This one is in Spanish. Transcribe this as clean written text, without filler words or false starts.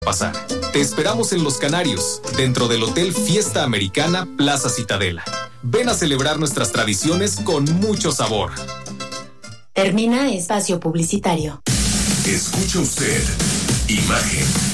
pasar. Te esperamos en Los Canarios, dentro del Hotel Fiesta Americana Plaza Citadela. Ven a celebrar nuestras tradiciones con mucho sabor. Termina espacio publicitario. Escucha usted Imagen.